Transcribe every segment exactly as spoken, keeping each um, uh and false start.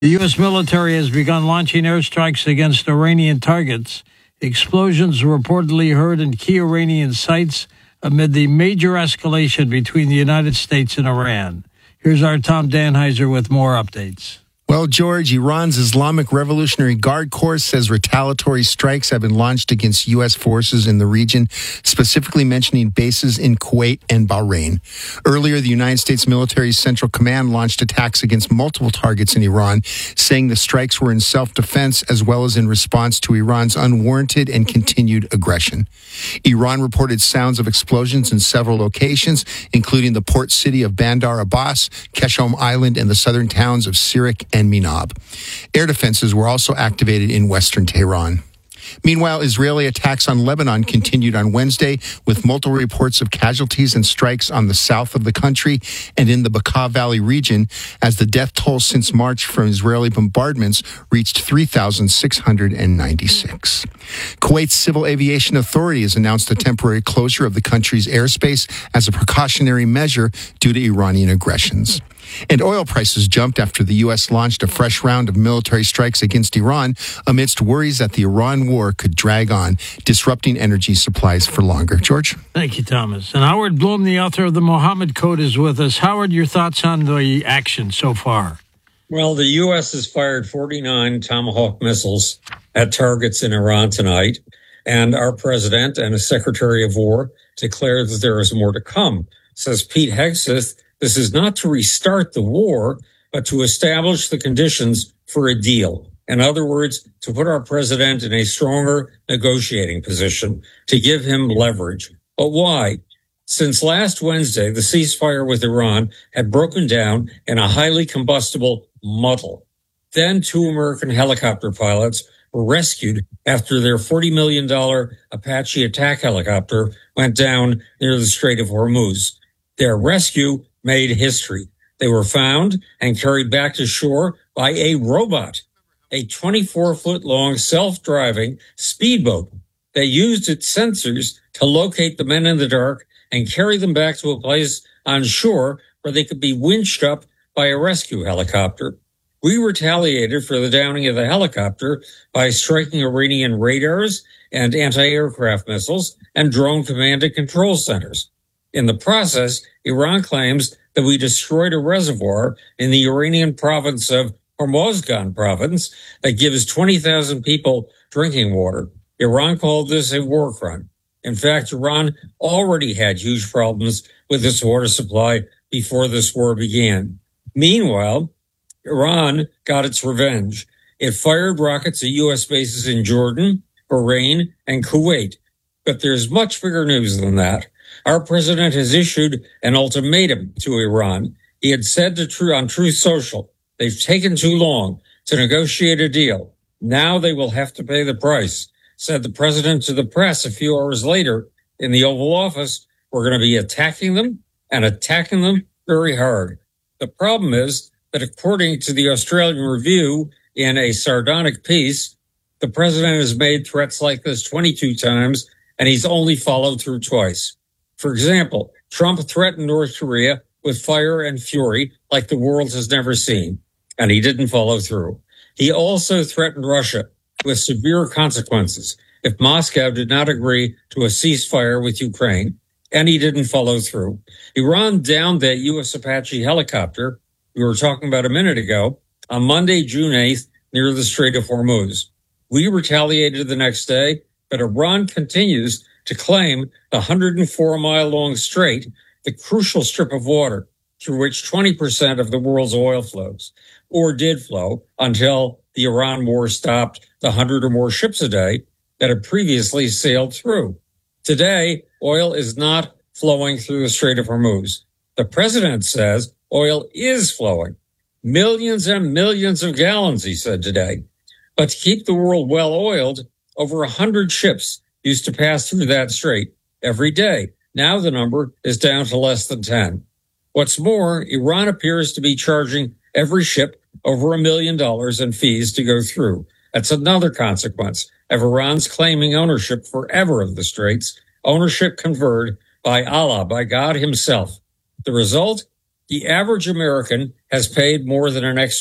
The U S military has begun launching airstrikes against Iranian targets. Explosions were reportedly heard in key Iranian sites amid the major escalation between the United States and Iran. Here's our Tom Danheiser with more updates. Well, George, Iran's Islamic Revolutionary Guard Corps says retaliatory strikes have been launched against U S forces in the region, specifically mentioning bases in Kuwait and Bahrain. Earlier, the United States military's Central Command launched attacks against multiple targets in Iran, saying the strikes were in self-defense as well as in response to Iran's unwarranted and continued aggression. Iran reported sounds of explosions in several locations, including the port city of Bandar Abbas, Keshem Island, and the southern towns of Sirik and Minab. Air defenses were also activated in western Tehran. Meanwhile, Israeli attacks on Lebanon continued on Wednesday, with multiple reports of casualties and strikes on the south of the country and in the Bekaa Valley region, as the death toll since March from Israeli bombardments reached three thousand six hundred ninety-six. Kuwait's Civil Aviation Authority has announced a temporary closure of the country's airspace as a precautionary measure due to Iranian aggressions. And oil prices jumped after the U S launched a fresh round of military strikes against Iran amidst worries that the Iran war could drag on, disrupting energy supplies for longer. George? Thank you, Thomas. And Howard Bloom, the author of the Mohammed Code, is with us. Howard, your thoughts on the action so far? Well, the U S has fired forty-nine Tomahawk missiles at targets in Iran tonight, and our president and his Secretary of War declared that there is more to come. Says Pete Hegseth, this is not to restart the war, but to establish the conditions for a deal. In other words, to put our president in a stronger negotiating position, to give him leverage. But why? Since last Wednesday, the ceasefire with Iran had broken down in a highly combustible muddle. Then two American helicopter pilots were rescued after their forty million dollars Apache attack helicopter went down near the Strait of Hormuz. Their rescue made history. They were found and carried back to shore by a robot, a twenty-four foot long self-driving speedboat that used its sensors to locate the men in the dark and carry them back to a place on shore where they could be winched up by a rescue helicopter. We retaliated for the downing of the helicopter by striking Iranian radars and anti-aircraft missiles and drone command and control centers. In the process, Iran claims that we destroyed a reservoir in the Iranian province of Hormozgan province that gives twenty thousand people drinking water. Iran called this a war crime. In fact, Iran already had huge problems with its water supply before this war began. Meanwhile, Iran got its revenge. It fired rockets at U S bases in Jordan, Bahrain, and Kuwait. But there's much bigger news than that. Our president has issued an ultimatum to Iran. He had said to True on Truth Social, they've taken too long to negotiate a deal. Now they will have to pay the price, said the president to the press a few hours later in the Oval Office. We're going to be attacking them and attacking them very hard. The problem is that according to the Australian Review in a sardonic piece, the president has made threats like this twenty-two times and he's only followed through twice. For example, Trump threatened North Korea with fire and fury like the world has never seen, and he didn't follow through. He also threatened Russia with severe consequences if Moscow did not agree to a ceasefire with Ukraine, and he didn't follow through. Iran downed that U S Apache helicopter we were talking about a minute ago on Monday, June eighth, near the Strait of Hormuz. We retaliated the next day, but Iran continues to claim the one hundred four mile long strait, the crucial strip of water through which twenty percent of the world's oil flows, or did flow until the Iran war stopped the one hundred or more ships a day that had previously sailed through. Today, oil is not flowing through the Strait of Hormuz. The president says oil is flowing. Millions and millions of gallons, he said today. But to keep the world well oiled, over one hundred ships used to pass through that strait every day. Now the number is down to less than ten. What's more, Iran appears to be charging every ship over a million dollars in fees to go through. That's another consequence of Iran's claiming ownership forever of the straits, ownership conferred by Allah, by God himself. The result? The average American has paid more than an extra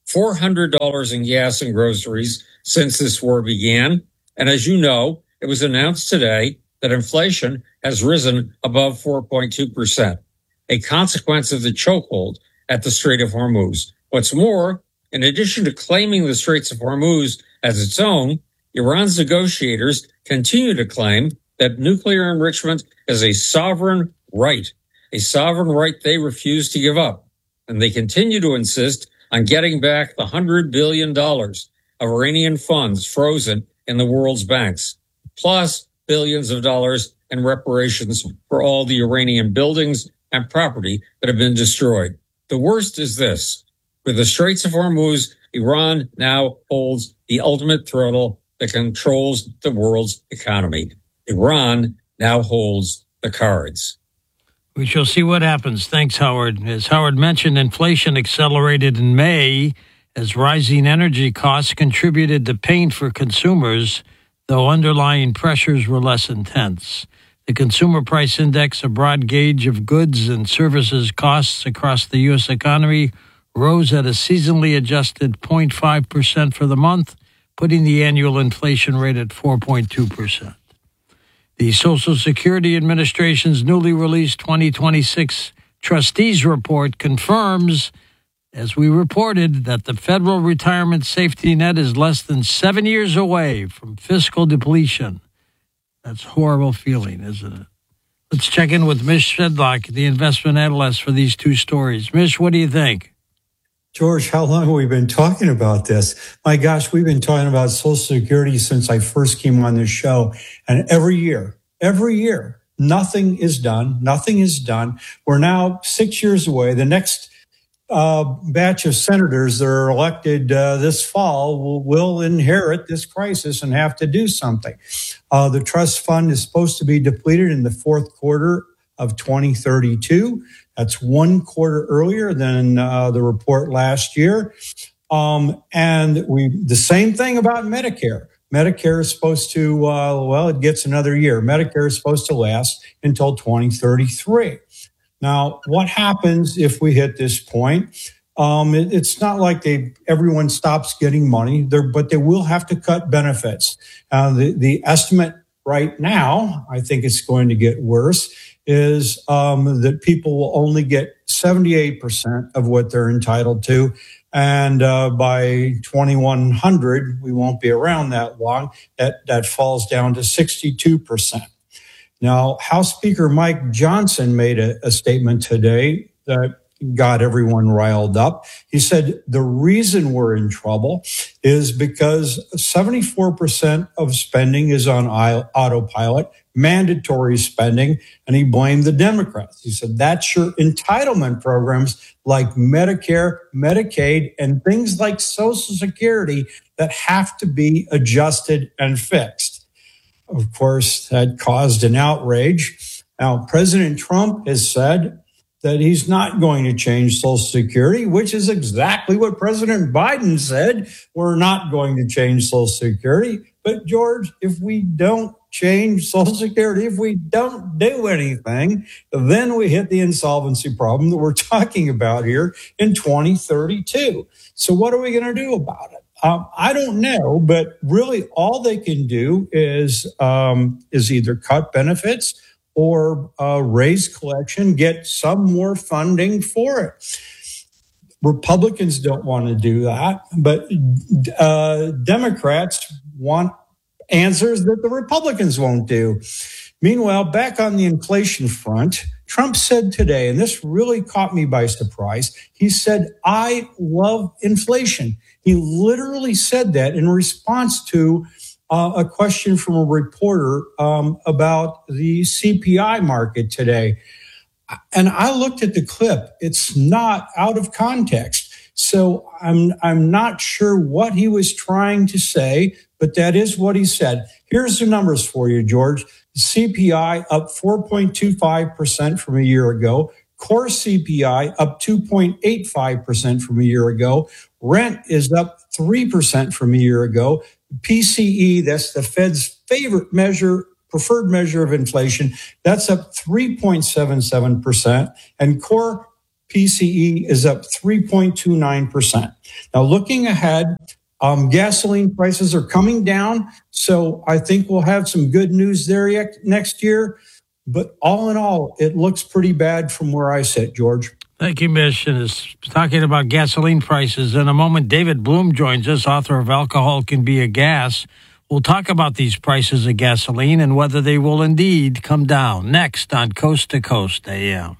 four hundred dollars in gas and groceries since this war began. And as you know, it was announced today that inflation has risen above four point two percent, a consequence of the chokehold at the Strait of Hormuz. What's more, in addition to claiming the Straits of Hormuz as its own, Iran's negotiators continue to claim that nuclear enrichment is a sovereign right, a sovereign right they refuse to give up. And they continue to insist on getting back the one hundred billion dollars of Iranian funds frozen in the world's banks, plus billions of dollars in reparations for all the Iranian buildings and property that have been destroyed. The worst is this. With the Straits of Hormuz, Iran now holds the ultimate throttle that controls the world's economy. Iran now holds the cards. We shall see what happens. Thanks, Howard. As Howard mentioned, inflation accelerated in May as rising energy costs contributed to pain for consumers, though underlying pressures were less intense. The Consumer Price Index, a broad gauge of goods and services costs across the U S economy, rose at a seasonally adjusted zero point five percent for the month, putting the annual inflation rate at four point two percent. The Social Security Administration's newly released twenty twenty-six Trustees Report confirms, as we reported, that the federal retirement safety net is less than seven years away from fiscal depletion. That's a horrible feeling, isn't it? Let's check in with Mish Shedlock, the investment analyst for these two stories. Mish, what do you think? George, how long have we been talking about this? My gosh, we've been talking about Social Security since I first came on this show. And every year, every year, nothing is done. Nothing is done. We're now six years away. The next uh, batch of senators that are elected uh, this fall will, will inherit this crisis and have to do something. Uh, the trust fund is supposed to be depleted in the fourth quarter of twenty thirty-two. That's one quarter earlier than uh, the report last year. Um, and we the same thing about Medicare. Medicare is supposed to, uh, well, it gets another year. Medicare is supposed to last until twenty thirty-three. Now, what happens if we hit this point? Um, it, it's not like they everyone stops getting money, there, but they will have to cut benefits. Uh, the, the estimate right now, I think it's going to get worse, is um, that people will only get seventy-eight percent of what they're entitled to. And uh, by twenty-one hundred, we won't be around that long. That, that falls down to sixty-two percent. Now, House Speaker Mike Johnson made a, a statement today that got everyone riled up. He said the reason we're in trouble is because seventy-four percent of spending is on autopilot, mandatory spending, and he blamed the Democrats. He said that's your entitlement programs like Medicare, Medicaid, and things like Social Security that have to be adjusted and fixed. Of course, that caused an outrage. Now, President Trump has said that he's not going to change Social Security, which is exactly what President Biden said. We're not going to change Social Security. But, George, if we don't change Social Security, if we don't do anything, then we hit the insolvency problem that we're talking about here in twenty thirty-two. So what are we going to do about it? Um, I don't know, but really all they can do is um, is either cut benefits or uh, raise collection, get some more funding for it. Republicans don't want to do that, but uh, Democrats want answers that the Republicans won't do. Meanwhile, back on the inflation front, Trump said today, and this really caught me by surprise, he said, I love inflation. He literally said that in response to uh, a question from a reporter um, about the C P I market today. And I looked at the clip. It's not out of context. So I'm I'm not sure what he was trying to say, but that is what he said. Here's the numbers for you, George. C P I up four point two five percent from a year ago. Core C P I up two point eight five percent from a year ago. Rent is up three percent from a year ago. P C E, that's the Fed's favorite measure, preferred measure of inflation, that's up three point seven seven percent. And core P C E is up three point two nine percent. Now, looking ahead, um, gasoline prices are coming down, so I think we'll have some good news there yet next year. But all in all, it looks pretty bad from where I sit, George. Thank you, Mish. And is talking about gasoline prices. In a moment, David Bloom joins us, author of Alcohol Can Be a Gas. We'll talk about these prices of gasoline and whether they will indeed come down. Next on Coast to Coast A M.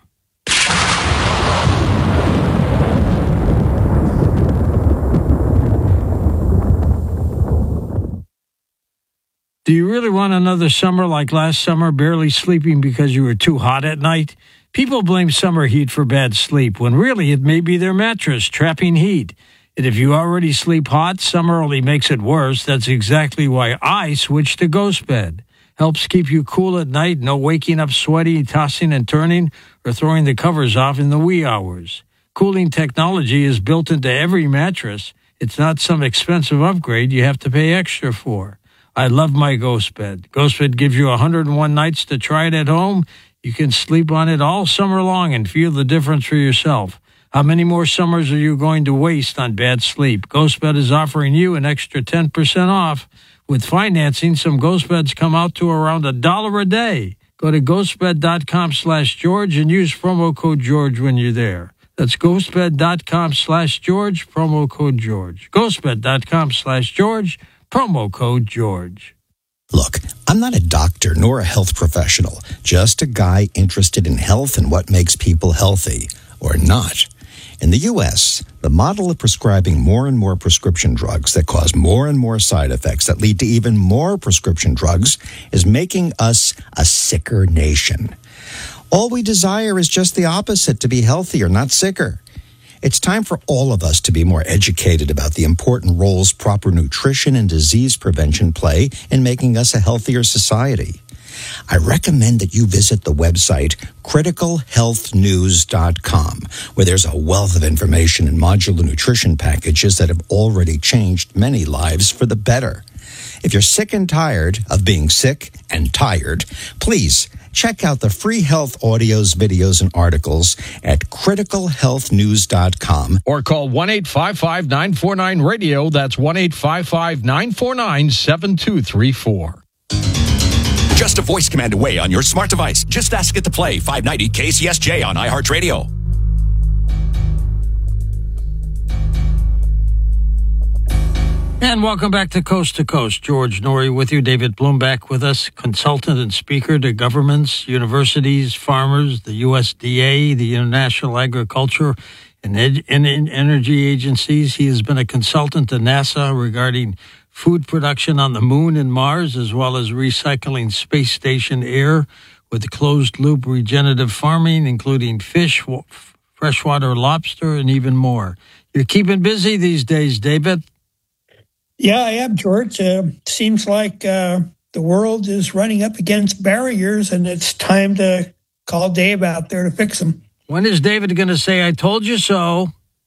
Do you really want another summer like last summer, barely sleeping because you were too hot at night? People blame summer heat for bad sleep, when really it may be their mattress trapping heat. And if you already sleep hot, summer only makes it worse. That's exactly why I switched to Ghost Bed. Helps keep you cool at night, no waking up sweaty, tossing and turning, or throwing the covers off in the wee hours. Cooling technology is built into every mattress. It's not some expensive upgrade you have to pay extra for. I love my Ghost Bed. Ghost Bed gives you one hundred one nights to try it at home. You can sleep on it all summer long and feel the difference for yourself. How many more summers are you going to waste on bad sleep? GhostBed is offering you an extra ten percent off. With financing, some Ghost Beds come out to around a dollar a day. Go to ghostbed.com slash George and use promo code George when you're there. That's ghostbed.com slash George, promo code George. ghostbed.com slash George, promo code George. Look, I'm not a doctor nor a health professional, just a guy interested in health and what makes people healthy, or not. In the U S, the model of prescribing more and more prescription drugs that cause more and more side effects that lead to even more prescription drugs is making us a sicker nation. All we desire is just the opposite, to be healthier, not sicker. It's time for all of us to be more educated about the important roles proper nutrition and disease prevention play in making us a healthier society. I recommend that you visit the website critical health news dot com, where there's a wealth of information and modular nutrition packages that have already changed many lives for the better. If you're sick and tired of being sick and tired, please check out the free health audios, videos, and articles at critical health news dot com. Or call one eight five five, nine four nine, radio. That's one eight five five, nine four nine, seven two three four. Just a voice command away on your smart device. Just ask it to play five ninety K C S J on iHeartRadio. And welcome back to Coast to Coast. George Noory with you. David Bloom back with us, consultant and speaker to governments, universities, farmers, the U S D A, the International Agriculture and, Ed- and Energy Agencies. He has been a consultant to NASA regarding food production on the moon and Mars, as well as recycling space station air with closed-loop regenerative farming, including fish, freshwater lobster, and even more. You're keeping busy these days, David. Yeah, I am, George. Uh, seems like uh, the world is running up against barriers, and it's time to call Dave out there to fix them. When is David going to say, I told you so?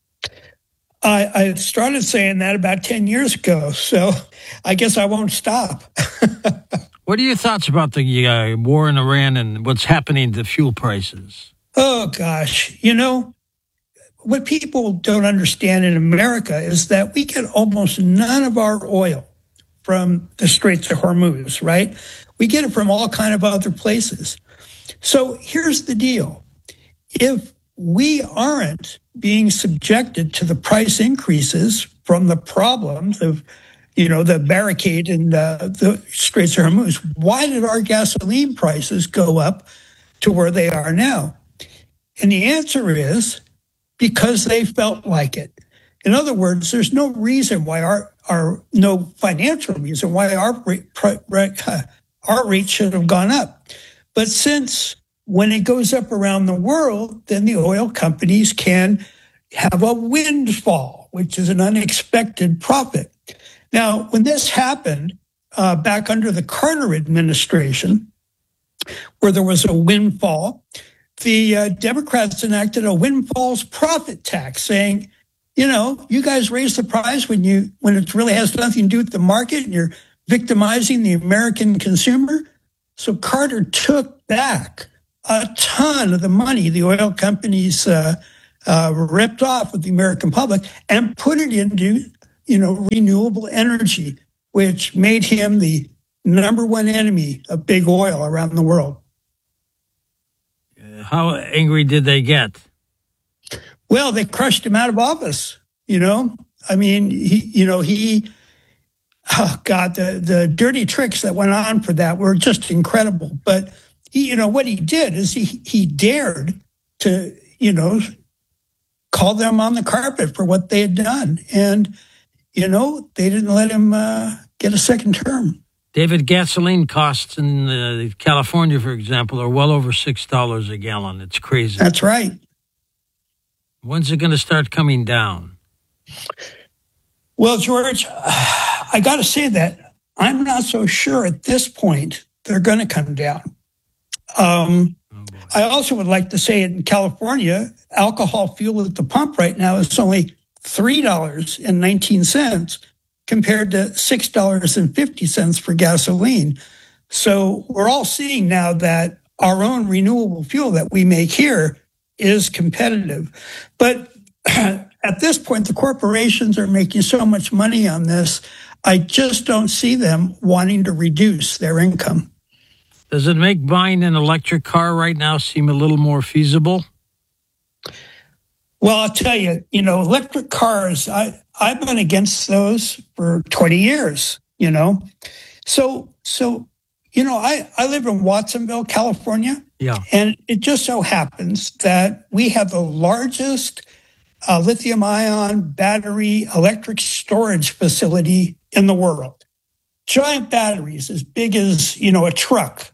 I, I started saying that about ten years ago, so I guess I won't stop. What are your thoughts about the uh, war in Iran and what's happening to fuel prices? Oh, gosh. You know, what people don't understand in America is that we get almost none of our oil from the Straits of Hormuz, right? We get it from all kind of other places. So here's the deal. If we aren't being subjected to the price increases from the problems of, you know, the barricade in uh, the Straits of Hormuz, why did our gasoline prices go up to where they are now? And the answer is because they felt like it. In other words, there's no reason why our, our no financial reason why our rate, our rate should have gone up. But since when it goes up around the world, then the oil companies can have a windfall, which is an unexpected profit. Now, when this happened uh, back under the Carter administration, where there was a windfall, the uh, Democrats enacted a windfalls profit tax, saying, you know, you guys raise the price when you when it really has nothing to do with the market and you're victimizing the American consumer. So Carter took back a ton of the money the oil companies uh, uh, ripped off with the American public and put it into, you know, renewable energy, which made him the number one enemy of big oil around the world. How angry did they get? Well, they crushed him out of office. You know, I mean, he, you know, he, oh God, the, the dirty tricks that went on for that were just incredible. But he, you know, what he did is he, he dared to, you know, call them on the carpet for what they had done. And, you know, they didn't let him uh, get a second term. David, gasoline costs in uh, California, for example, are well over six dollars a gallon. It's crazy. That's right. When's it going to start coming down? Well, George, I got to say that I'm not so sure at this point they're going to come down. Um, oh I also would like to say in California, alcohol fuel at the pump right now is only three dollars and nineteen cents compared to six dollars and fifty cents for gasoline. So we're all seeing now that our own renewable fuel that we make here is competitive. But at this point, the corporations are making so much money on this, I just don't see them wanting to reduce their income. Does it make buying an electric car right now seem a little more feasible? Well, I'll tell you, you know, electric cars, I, I've been against those for twenty years, you know. So, so you know, I, I live in Watsonville, California. Yeah. And it just so happens that we have the largest uh, lithium-ion battery electric storage facility in the world. Giant batteries as big as, you know, a truck.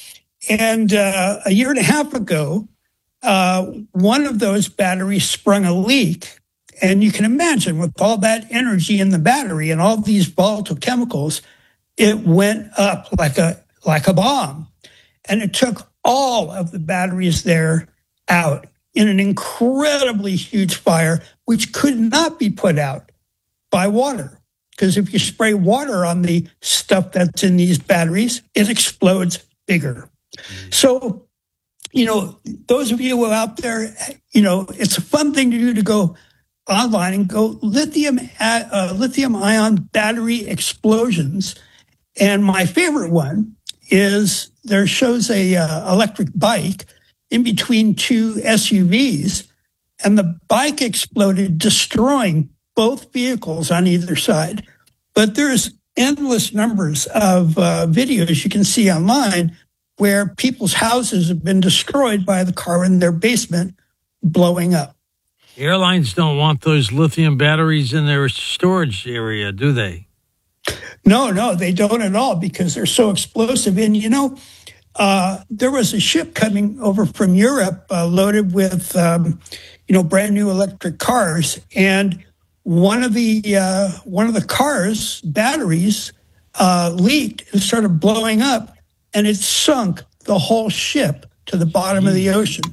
And uh, a year and a half ago, uh, one of those batteries sprung a leak. And you can imagine with all that energy in the battery and all these volatile chemicals, it went up like a like a bomb. And it took all of the batteries there out in an incredibly huge fire, which could not be put out by water. Because if you spray water on the stuff that's in these batteries, it explodes bigger. So, you know, those of you who are out there, you know, it's a fun thing to do to go online and go lithium, uh, lithium ion battery explosions. And my favorite one is there shows a uh, electric bike in between two S U Vs, and the bike exploded, destroying both vehicles on either side. But there's endless numbers of uh, videos you can see online where people's houses have been destroyed by the car in their basement blowing up. Airlines don't want those lithium batteries in their storage area, do they? No, no, they don't at all because they're so explosive. And, you know, uh, there was a ship coming over from Europe uh, loaded with, um, you know, brand new electric cars. And one of the uh, one of the cars' batteries uh, leaked and started blowing up, and it sunk the whole ship to the bottom of the ocean.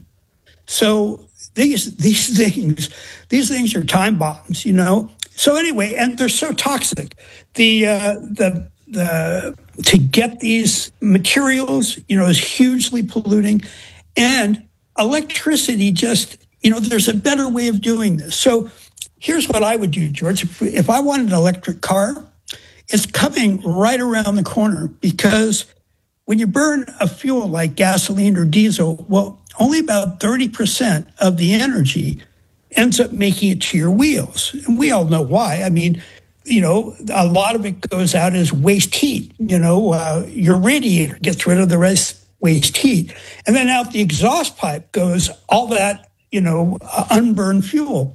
So these these things these things are time bombs, you know. So anyway, and they're so toxic. The uh, the the to get these materials, you know, is hugely polluting, and electricity just, you know, there's a better way of doing this. So here's what I would do, George. If, if I wanted an electric car, it's coming right around the corner, because when you burn a fuel like gasoline or diesel, well, only about thirty percent of the energy ends up making it to your wheels. And we all know why. I mean, you know, a lot of it goes out as waste heat. You know, uh, your radiator gets rid of the rest waste heat. And then out the exhaust pipe goes all that, you know, uh, unburned fuel.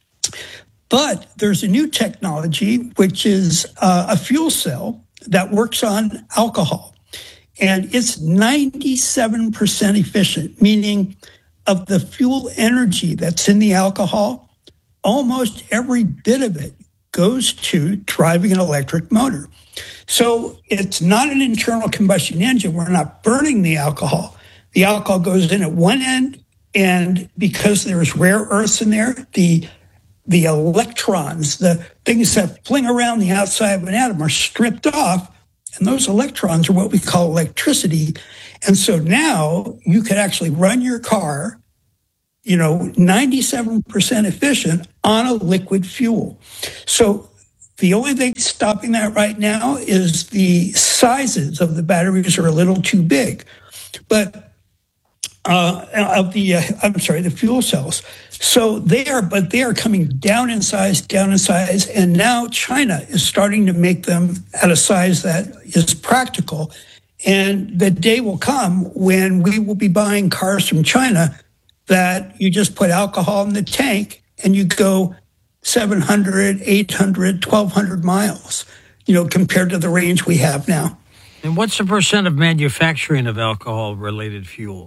But there's a new technology, which is uh, a fuel cell that works on alcohol. And it's ninety-seven percent efficient, meaning of the fuel energy that's in the alcohol, almost every bit of it goes to driving an electric motor. So it's not an internal combustion engine. We're not burning the alcohol. The alcohol goes in at one end, and because there's rare earths in there, the the electrons, the things that fling around the outside of an atom, are stripped off. And those electrons are what we call electricity. And so now you could actually run your car you know, ninety-seven percent efficient on a liquid fuel. So the only thing stopping that right now is the sizes of the batteries are a little too big. But uh, of the, uh, I'm sorry, the fuel cells. So they are, but they are coming down in size, down in size. And now China is starting to make them at a size that is practical. And the day will come when we will be buying cars from China that you just put alcohol in the tank and you go seven hundred, eight hundred, twelve hundred miles, you know, compared to the range we have now. And what's the percent of manufacturing of alcohol-related fuel?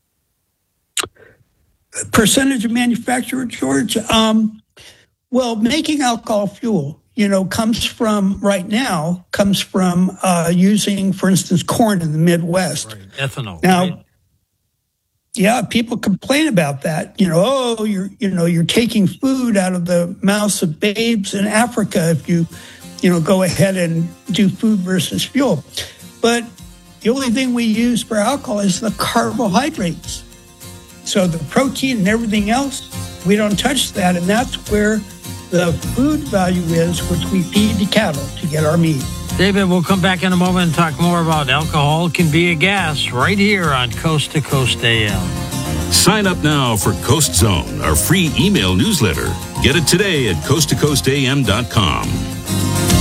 Percentage of manufacturer, George? Um, well, making alcohol fuel, you know, comes from, right now, comes from uh, using, for instance, corn in the Midwest. Right. Ethanol. Now, right? Yeah, people complain about that. You know, oh, you're, you know, you're taking food out of the mouths of babes in Africa if you, you know, go ahead and do food versus fuel. But the only thing we use for alcohol is the carbohydrates. So the protein and everything else, we don't touch that. And that's where the food value is, which we feed the cattle to get our meat. David, we'll come back in a moment and talk more about alcohol can be a gas right here on Coast to Coast A M. Sign up now for Coast Zone, our free email newsletter. Get it today at coast to coast a m dot com.